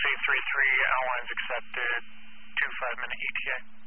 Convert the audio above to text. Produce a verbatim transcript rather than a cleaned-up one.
three three three, outlines accepted, two five minute E T A.